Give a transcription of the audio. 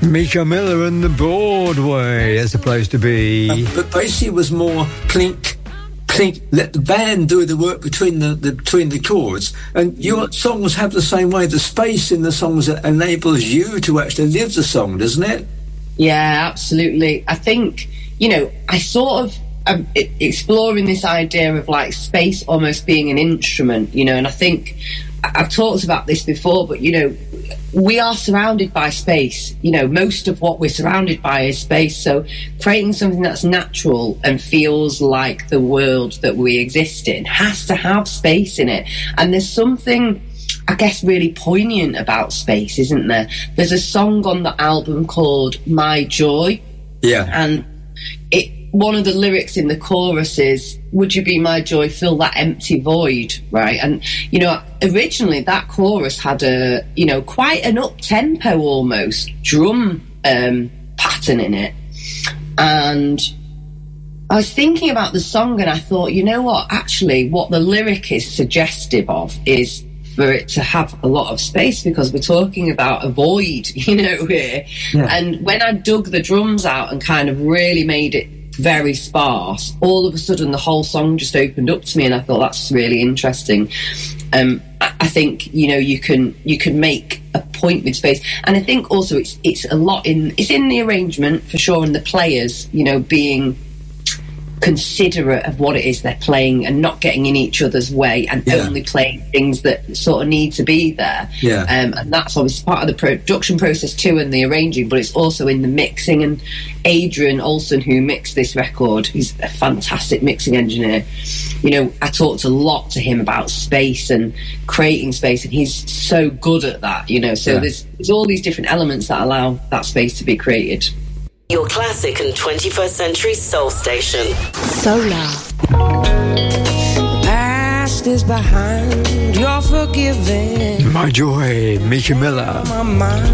Mika Miller and the Broadway, as opposed to be... but basically it was more plink, plink, let the band do the work between the chords. And your songs have the same way. The space in the songs that enables you to actually live the song, doesn't it? Yeah, absolutely. I think, I sort of exploring this idea of like space almost being an instrument, and I think I've talked about this before, but we are surrounded by space. Most of what we're surrounded by is space. So creating something that's natural and feels like the world that we exist in has to have space in it. And there's something, I guess, really poignant about space, isn't there? There's a song on the album called My Joy. Yeah. And one of the lyrics in the chorus is, would you be my joy, fill that empty void, right? And, originally that chorus had a, quite an up-tempo almost drum pattern in it. And I was thinking about the song and I thought, you know what, actually what the lyric is suggestive of is for it to have a lot of space, because we're talking about a void, here. Yeah. And when I dug the drums out and kind of really made it very sparse, all of a sudden the whole song just opened up to me, and I thought that's really interesting. I think you can make a point with space, and I think also it's a lot it's in the arrangement for sure, and the players being considerate of what it is they're playing and not getting in each other's way, and only playing things that sort of need to be there. And that's obviously part of the production process too, and the arranging, but it's also in the mixing. And Adrian Olsen, who mixed this record, he's a fantastic mixing engineer. I talked a lot to him about space and creating space, and he's so good at that. So there's all these different elements that allow that space to be created. Your classic and 21st century soul station. Solar. The past is behind, you're forgiven. My Joy, Mika Miller.